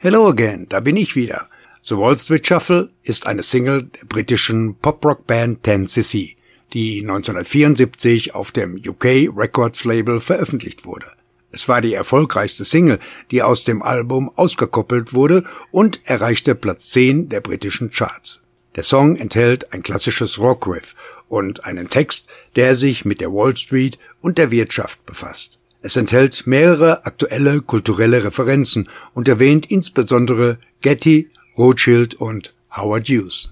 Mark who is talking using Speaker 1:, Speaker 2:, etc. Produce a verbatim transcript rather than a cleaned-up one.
Speaker 1: Hello again, da bin ich wieder. The Wall Street Shuffle ist eine Single der britischen Pop-Rock-Band ten C C, die neunzehnhundertvierundsiebzig auf dem U K Records Label veröffentlicht wurde. Es war die erfolgreichste Single, die aus dem Album ausgekoppelt wurde und erreichte Platz zehn der britischen Charts. Der Song enthält ein klassisches Rockriff und einen Text, der sich mit der Wall Street und der Wirtschaft befasst. Es enthält mehrere aktuelle kulturelle Referenzen und erwähnt insbesondere Getty, Rothschild und Howard Hughes.